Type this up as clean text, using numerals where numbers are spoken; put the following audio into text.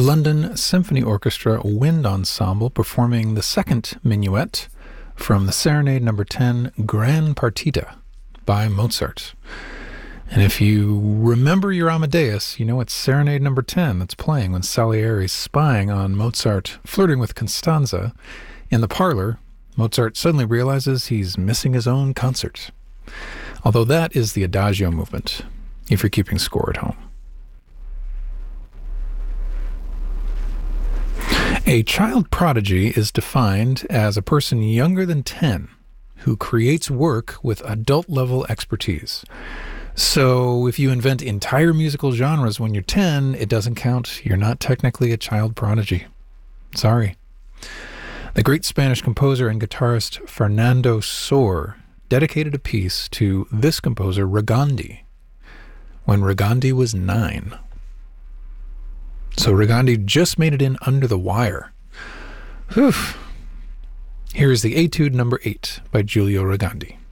London Symphony Orchestra Wind Ensemble performing the second minuet from the Serenade No. 10 Gran Partita by Mozart. And if you remember your Amadeus, you know it's Serenade No. 10 that's playing when Salieri's spying on Mozart flirting with Constanza. In the parlor, Mozart suddenly realizes he's missing his own concert. Although that is the Adagio movement, if you're keeping score at home. A child prodigy is defined as a person younger than 10 who creates work with adult-level expertise. So if you invent entire musical genres when you're 10, it doesn't count. You're not technically a child prodigy. Sorry. The great Spanish composer and guitarist Fernando Sor dedicated a piece to this composer, Regandi, when Regandi was 9. So Regandi just made it in under the wire. Whew. Here is the Etude No. 8 by Giulio Regandi.